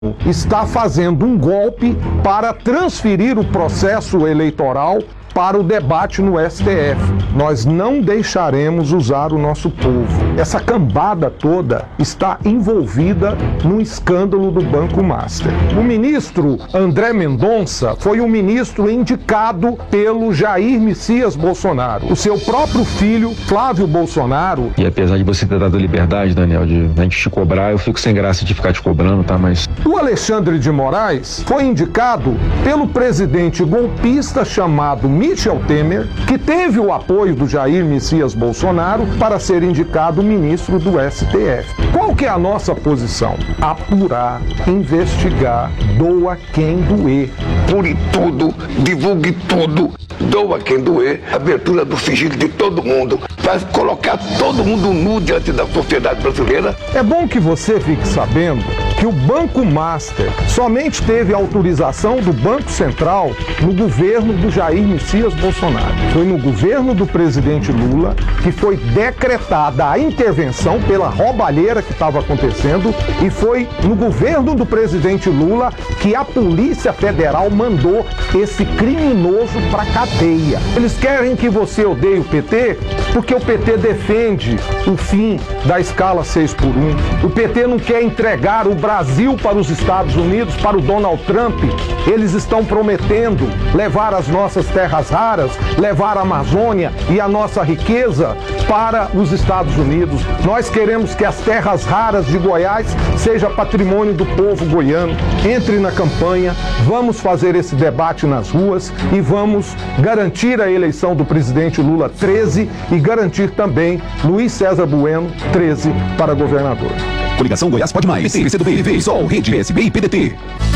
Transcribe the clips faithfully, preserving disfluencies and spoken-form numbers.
está fazendo um golpe para transferir o processo eleitoral para o debate no S T F. Nós não deixaremos usar o nosso povo. Essa cambada toda está envolvida no escândalo do Banco Master. O ministro André Mendonça foi um ministro indicado pelo Jair Messias Bolsonaro. O seu próprio filho, Flávio Bolsonaro... E apesar de você ter dado liberdade, Daniel, de a gente te cobrar, eu fico sem graça de ficar te cobrando, tá? Mas... O Alexandre de Moraes foi indicado pelo presidente golpista chamado Michel Temer, que teve o apoio do Jair Messias Bolsonaro para ser indicado ministro do S T F. Qual que é a nossa posição? Apurar, investigar, doa quem doer. Pure tudo, divulgue tudo, doa quem doer, abertura do sigilo de todo mundo, vai colocar todo mundo nu diante da sociedade brasileira. É bom que você fique sabendo que o Banco Master somente teve autorização do Banco Central no governo do Jair Messias Bolsonaro. Foi no governo do presidente Lula que foi decretada a intervenção pela roubalheira que estava acontecendo e foi no governo do presidente Lula que a Polícia Federal mandou esse criminoso para cadeia. Eles querem que você odeie o P T porque o P T defende o fim da escala seis por um. O P T não quer entregar o Brasil para os Estados Unidos, para o Donald Trump. Eles estão prometendo levar as nossas terras raras, levar a Amazônia e a nossa riqueza para os Estados Unidos. Nós queremos que as terras raras de Goiás seja patrimônio do povo goiano. Entre na campanha, vamos fazer esse debate nas ruas e vamos garantir a eleição do presidente Lula treze e garantir também Luiz César Bueno treze para governador. Coligação Goiás Pode Mais, P T, P C do B, P V, Sol, Rede, P S B e P D T.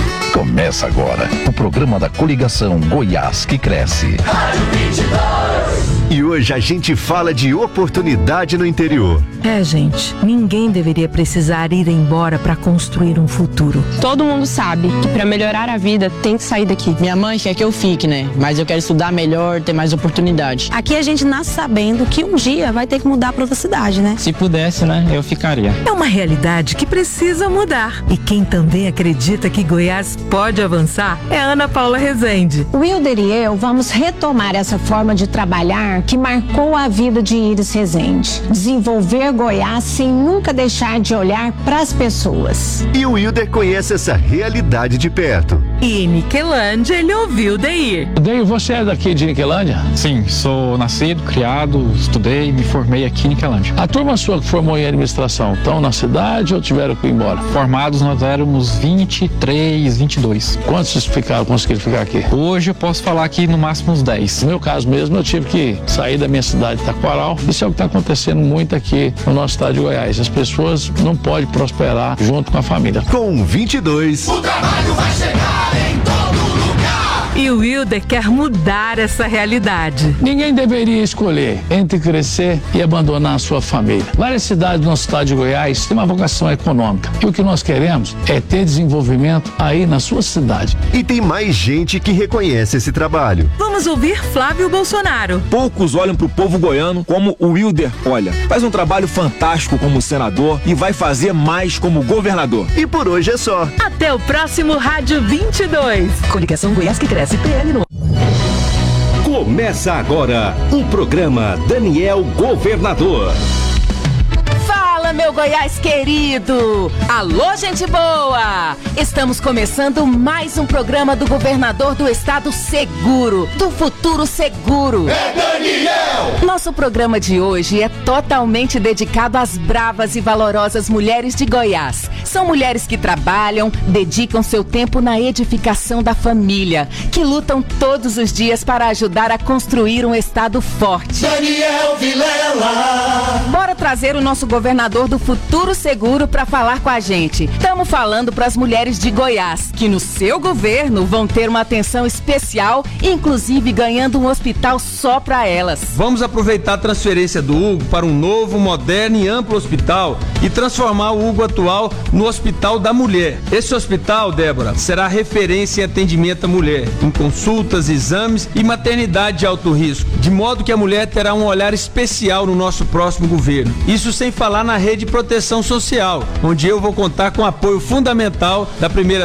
Começa agora o programa da Coligação Goiás que Cresce. E hoje a gente fala de oportunidade no interior. É, gente, ninguém deveria precisar ir embora para construir um futuro. Todo mundo sabe que para melhorar a vida tem que sair daqui. Minha mãe quer que eu fique, né? Mas eu quero estudar melhor, ter mais oportunidade. Aqui a gente nasce sabendo que um dia vai ter que mudar para outra cidade, né? Se pudesse, né, eu ficaria. É uma realidade que precisa mudar. E quem também acredita que Goiás pode avançar é a Ana Paula Rezende. O Wilder e eu vamos retomar essa forma de trabalhar que marcou a vida de Iris Rezende. Desenvolver Goiás sem nunca deixar de olhar para as pessoas. E o Wilder conhece essa realidade de perto. E em Niquelândia ele ouviu Deir. Deir, você é daqui de Niquelândia? Sim, sou nascido, criado, estudei, me formei aqui em Niquelândia. A turma sua que formou em administração, estão na cidade ou tiveram que ir embora? Formados nós éramos vinte e três, vinte e dois. Quantos ficaram, conseguiram ficar aqui? Hoje eu posso falar aqui no máximo uns dez. No meu caso mesmo, eu tive que sair da minha cidade, Taquaral. Isso é o que está acontecendo muito aqui no nosso estado de Goiás. As pessoas não podem prosperar junto com a família. Com vinte e dois... O trabalho vai chegar em todo lugar. E o Wilder quer mudar essa realidade. Ninguém deveria escolher entre crescer e abandonar a sua família. Várias cidades do nosso estado de Goiás têm uma vocação econômica. E o que nós queremos é ter desenvolvimento aí na sua cidade. E tem mais gente que reconhece esse trabalho. Vamos ouvir Flávio Bolsonaro. Poucos olham pro povo goiano como o Wilder olha. Faz um trabalho fantástico como senador e vai fazer mais como governador. E por hoje é só. Até o próximo Rádio vinte e dois. Coligação Goiás que Cresce, P L no... Começa agora o programa Daniel Governador. Fala, meu Goiás querido! Alô, gente boa! Estamos começando mais um programa do governador do estado seguro, do futuro seguro. É Daniel! Nosso programa de hoje é totalmente dedicado às bravas e valorosas mulheres de Goiás. São mulheres que trabalham, dedicam seu tempo na edificação da família, que lutam todos os dias para ajudar a construir um estado forte. Daniel Vilela! Bora trazer o nosso governador do futuro seguro para falar com a gente. Estamos falando para as mulheres de Goiás, que no seu governo vão ter uma atenção especial, inclusive ganhando um hospital só para elas. Vamos aproveitar a transferência do Hugo para um novo, moderno e amplo hospital e transformar o Hugo atual no Hospital da Mulher. Esse hospital, Débora, será referência em atendimento à mulher, em consultas, exames e maternidade de alto risco, de modo que a mulher terá um olhar especial no nosso próximo governo. Isso sem falar na rede Rede Proteção Social, onde eu vou contar com o apoio fundamental da primeira